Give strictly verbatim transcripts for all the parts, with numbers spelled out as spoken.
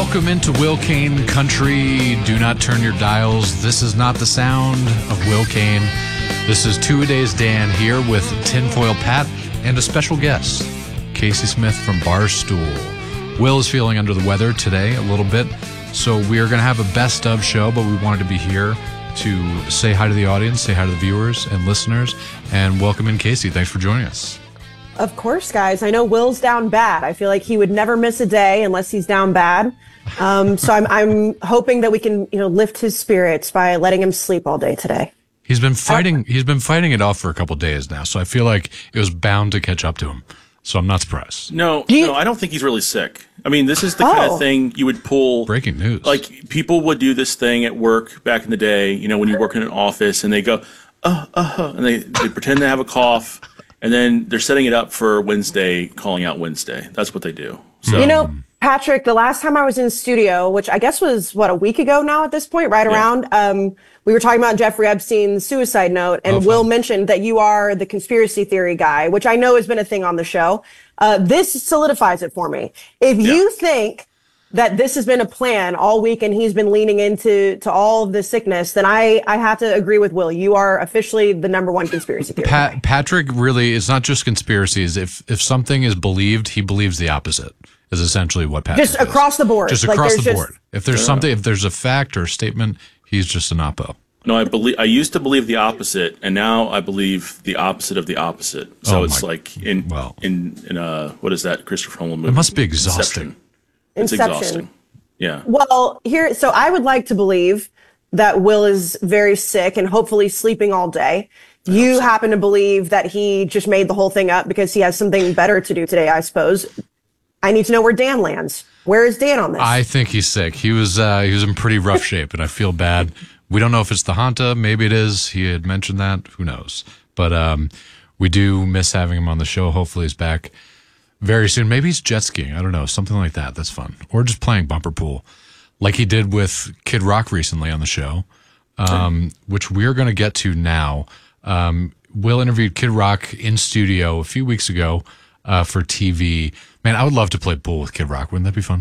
Welcome into Will Kane country. Do not turn your dials. This is not the sound of Will Kane. This is Two-A-Days Dan here with Tinfoil Pat and a special guest, Casey Smith from Barstool. Will is feeling under the weather today a little bit, so we are going to have a best of show, but we wanted to be here to say hi to the audience, say hi to the viewers and listeners, and welcome in Casey. Thanks for joining us. Of course, guys. I know Will's down bad. I feel like he would never miss a day unless he's down bad. Um, so I'm I'm hoping that we can, you know, lift his spirits by letting him sleep all day today. He's been fighting. He's been fighting it off for a couple of days now, so I feel like it was bound to catch up to him. So I'm not surprised. No, you, no, I don't think he's really sick. I mean, this is the oh. kind of thing you would pull. Breaking news. Like, people would do this thing at work back in the day, you know, when you work in an office and they go, uh, uh, and they, they pretend to have a cough, and then they're setting it up for Wednesday, calling out Wednesday. That's what they do. So, you know, Patrick, the last time I was in studio, which I guess was, what, a week ago now at this point, right yeah. around, um, we were talking about Jeffrey Epstein's suicide note, and oh, Will mentioned that you are the conspiracy theory guy, which I know has been a thing on the show. Uh, this solidifies it for me. If yeah. you think that this has been a plan all week and he's been leaning into to all of the sickness, then I, I have to agree with Will. You are officially the number one conspiracy theory Pat, guy. Patrick really, it's not just conspiracies. If if something is believed, he believes the opposite. Is essentially what Patrick Just across is. the board. Just like across the just, board. If there's something, if there's a fact or a statement, he's just an oppo. No, I believe I used to believe the opposite, and now I believe the opposite of the opposite. So oh it's my, like in well, in in uh what is that Christopher Nolan movie? It must be exhausting. Inception. It's Inception. exhausting. Yeah. Well, here, so I would like to believe that Will is very sick and hopefully sleeping all day. You so. happen to believe that he just made the whole thing up because he has something better to do today, I suppose. I need to know where Dan lands. Where is Dan on this? I think he's sick. He was uh, he was in pretty rough shape, and I feel bad. We don't know if it's the Hanta. Maybe it is. He had mentioned that. Who knows? But um, we do miss having him on the show. Hopefully he's back very soon. Maybe he's jet skiing. I don't know. Something like that. That's fun. Or just playing bumper pool like he did with Kid Rock recently on the show, um, which we're going to get to now. Um, Will interviewed Kid Rock in studio a few weeks ago uh, for T V. Man, I would love to play pool with Kid Rock. Wouldn't that be fun?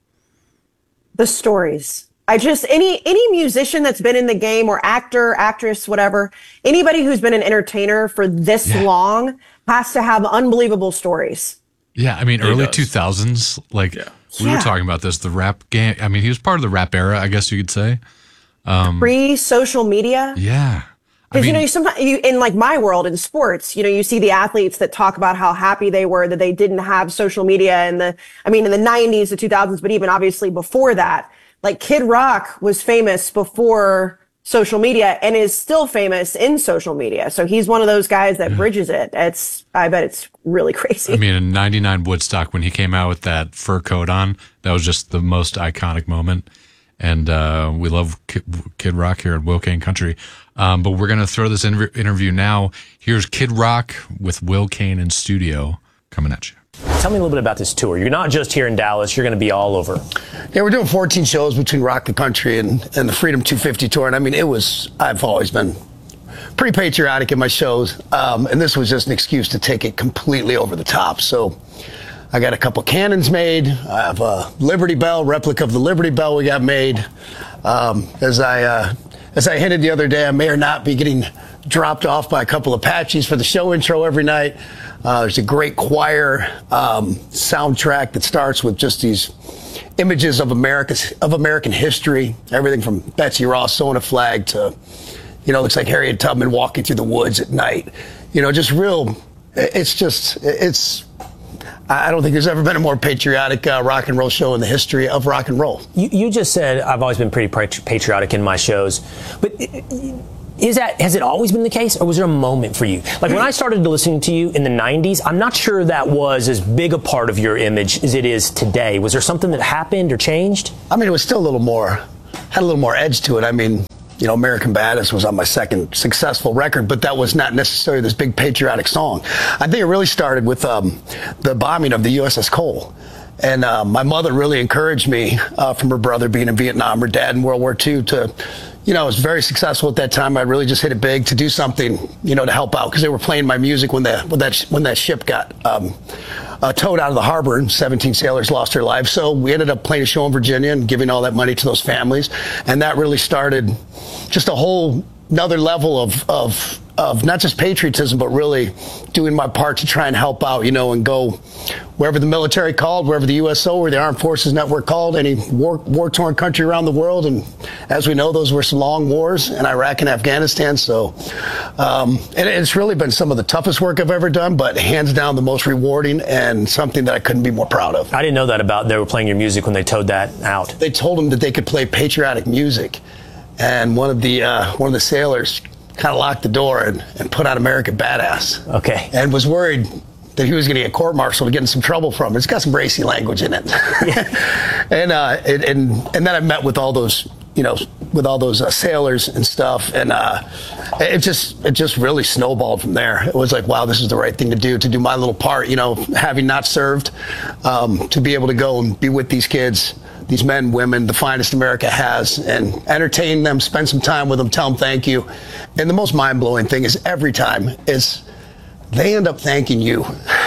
The stories. I just, any any musician that's been in the game, or actor, actress, whatever, anybody who's been an entertainer for this yeah. long has to have unbelievable stories. Yeah, I mean, he early does. two thousands, like, yeah. we yeah. were talking about this, the rap game. I mean, he was part of the rap era, I guess you could say. Um, Pre-social media. Yeah. Because, you know, you sometimes, you, in like my world, in sports, you know, you see the athletes that talk about how happy they were that they didn't have social media in the, I mean, in the nineties, the two thousands, but even obviously before that. Like, Kid Rock was famous before social media and is still famous in social media. So he's one of those guys that bridges it. It's, I bet it's really crazy. I mean, in ninety-nine Woodstock, when he came out with that fur coat on, that was just the most iconic moment. And uh, we love Kid, Kid Rock here at Will Kane Country. Um, but we're going to throw this inter- interview now. Here's Kid Rock with Will Kane in studio coming at you. Tell me a little bit about this tour. You're not just here in Dallas. You're going to be all over. Yeah, we're doing fourteen shows between Rock the Country and, and the Freedom two fifty tour. And I mean, it was, I've always been pretty patriotic in my shows. Um, and this was just an excuse to take it completely over the top. So I got a couple cannons made. I have a Liberty Bell, replica of the Liberty Bell we got made. Um, as I uh, as I hinted the other day, I may or not be getting dropped off by a couple Apaches for the show intro every night. Uh, there's a great choir um, soundtrack that starts with just these images of America's of American history, everything from Betsy Ross sewing a flag to, you know, looks like Harriet Tubman walking through the woods at night. You know, just real. It's just it's. I don't think there's ever been a more patriotic uh, rock and roll show in the history of rock and roll. You, you just said I've always been pretty patriotic in my shows, but is that has it always been the case, or was there a moment for you? Like, when I started listening to you in the nineties, I'm not sure that was as big a part of your image as it is today. Was there something that happened or changed? I mean, it was still a little more, had a little more edge to it. I mean, you know, American Badass was on my second successful record, but that was not necessarily this big patriotic song. I think it really started with um, the bombing of the U S S Cole. And uh, my mother really encouraged me uh, from her brother being in Vietnam, her dad in World War Two, to, you know, I was very successful at that time. I really just hit it big to do something, you know, to help out, because they were playing my music when the when that when that ship got um, uh, towed out of the harbor and seventeen sailors lost their lives. So we ended up playing a show in Virginia and giving all that money to those families, and that really started just a whole another level of of of not just patriotism, but really doing my part to try and help out, you know, and go wherever the military called, wherever the U S O or the Armed Forces Network called, any war, war-torn country around the world. And as we know, those were some long wars in Iraq and Afghanistan. So, um, and it's really been some of the toughest work I've ever done, but hands down the most rewarding and something that I couldn't be more proud of. I didn't know that about they were playing your music when they towed that out. They told them that they could play patriotic music, and one of the uh, one of the sailors kind of locked the door and, and put on American Badass. Okay. And was worried that he was going to get court-martialed and get in some trouble from it. It's got some racy language in it. and, uh, and and and then I met with all those, you know, with all those uh, sailors and stuff, and uh, it just it just really snowballed from there. It was like, wow, this is the right thing to do, to do my little part, you know, having not served, um, to be able to go and be with these kids, these men, women, the finest America has, and entertain them, spend some time with them, tell them thank you. And the most mind-blowing thing is every time is they end up thanking you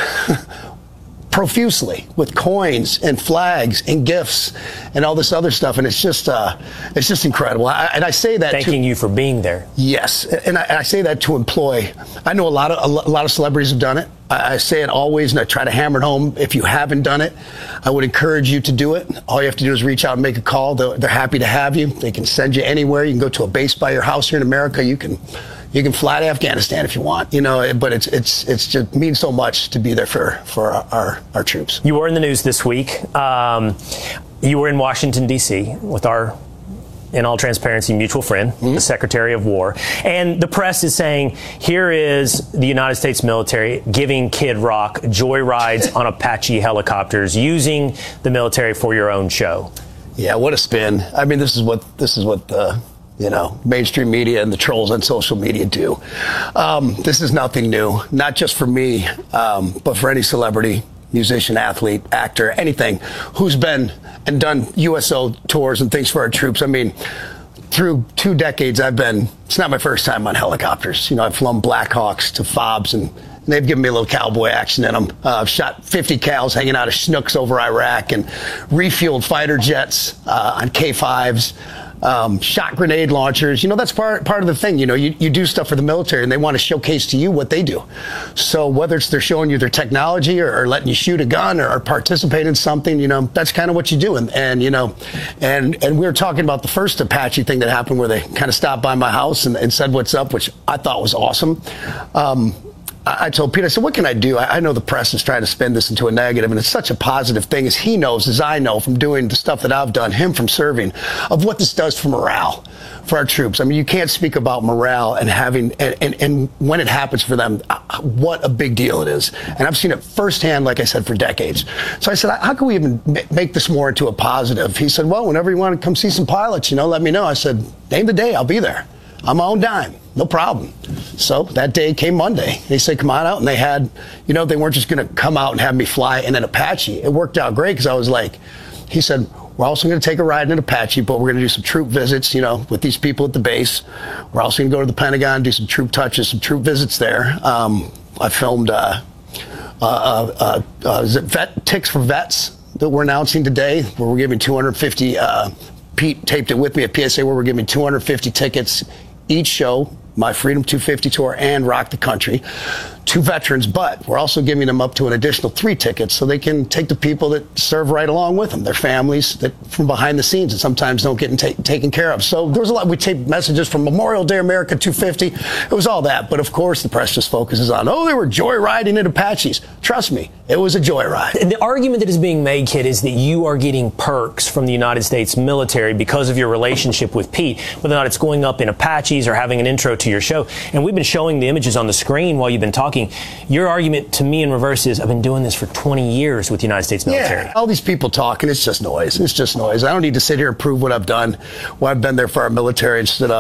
profusely with coins and flags and gifts and all this other stuff. And it's just, uh, it's just incredible. I, and I say that thanking to, you for being there. Yes, and I, I say that to employ. I know a lot of a lot of celebrities have done it. I, I say it always, and I try to hammer it home. If you haven't done it, I would encourage you to do it. All you have to do is reach out and make a call. They're, they're happy to have you. They can send you anywhere. You can go to a base by your house here in America. You can. You can fly to Afghanistan if you want, you know, but it's it's it's just means so much to be there for for our our, our troops. You were in the news this week. Um, you were in Washington, D C with our, in all transparency, mutual friend, mm-hmm. the Secretary of War. And the press is saying, here is the United States military giving Kid Rock joy rides on Apache helicopters, using the military for your own show. Yeah, what a spin. I mean, this is what this is what the you know, mainstream media and the trolls on social media do. Um, this is nothing new, not just for me, um, but for any celebrity, musician, athlete, actor, anything who's been and done U S O tours and things for our troops. I mean, through two decades, I've been, it's not my first time on helicopters. You know, I've flown Blackhawks to FOBs, and, and they've given me a little cowboy action in them. Uh, I've shot fifty cals hanging out of Chinooks over Iraq, and refueled fighter jets uh, on K fives. Um, shot grenade launchers. You know, that's part part of the thing. You know, you, you do stuff for the military, and they want to showcase to you what they do. So whether it's they're showing you their technology, or, or letting you shoot a gun, or, or participate in something, you know, that's kind of what you do. And, and you know, and and we were talking about the first Apache thing that happened, where they kind of stopped by my house and, and said what's up, which I thought was awesome. Um, I told Pete, I said, what can I do? I know the press is trying to spin this into a negative, and it's such a positive thing, as he knows, as I know, from doing the stuff that I've done, him from serving, of what this does for morale for our troops. I mean, you can't speak about morale and having, and, and, and when it happens for them, what a big deal it is. And I've seen it firsthand, like I said, for decades. So I said, how can we even make this more into a positive? He said, well, whenever you want to come see some pilots, you know, let me know. I said, name the day, I'll be there. On my own dime, no problem. So that day came Monday. They said, come on out. And they had, you know, they weren't just going to come out and have me fly in an Apache. It worked out great, because I was like, he said, we're also going to take a ride in an Apache, but we're going to do some troop visits, you know, with these people at the base. We're also going to go to the Pentagon, do some troop touches, some troop visits there. Um, I filmed uh, uh, uh, uh, is it vet ticks for vets that we're announcing today, where we're giving two hundred fifty, uh, Pete taped it with me at P S A, where we're giving two hundred fifty tickets each show, my Freedom two fifty tour and Rock the Country, to veterans, but we're also giving them up to an additional three tickets, so they can take the people that serve right along with them, their families that from behind the scenes that sometimes don't get ta taken care of. So there was a lot. We taped messages from Memorial Day America two fifty. It was all that. But of course, the press just focuses on, oh, they were joyriding in Apaches. Trust me, it was a joyride. The argument that is being made, Kid, is that you are getting perks from the United States military because of your relationship with Pete, whether or not it's going up in Apaches or having an intro to your show. And we've been showing the images on the screen while you've been talking. Your argument to me in reverse is, I've been doing this for twenty years with the United States military. Yeah, all these people talking, it's just noise. It's just noise. I don't need to sit here and prove what I've done. Well, I've been there for our military and stood up.